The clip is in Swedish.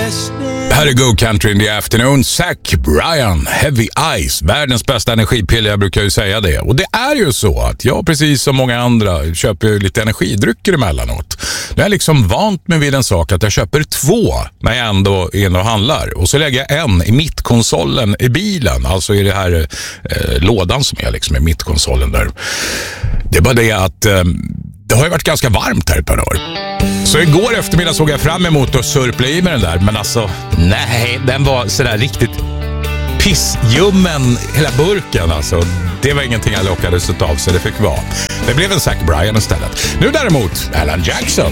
Här är Go Country in the Afternoon. Zach Bryan, Heavy Ice, världens bästa energipiller, jag brukar ju säga det. Och det är ju så att jag, precis som många andra, köper ju lite energidrycker emellanåt. Jag är liksom vant mig vid en sak att jag köper 2 när jag ändå är inne och handlar. Och så lägger jag en i mittkonsolen i bilen, alltså i det här lådan som är liksom i mittkonsolen där. Det är bara det att det har ju varit ganska varmt här ett par dagar. Så igår eftermiddag såg jag fram emot att surpla i med den där. Men alltså, nej, den var sådär riktigt pissljummen hela burken alltså. Det var ingenting jag lockades av, så det fick vara. Det blev en Zach Bryan istället. Nu däremot, Alan Jackson.